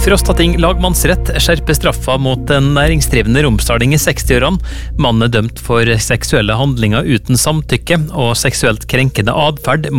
Frostating lagmannsrett skjerper straffa mot en næringsdrivende romsdaling i 60-årene. Mannen er dømt for seksuelle handlinger uten samtykke og seksuelt krenkende adferd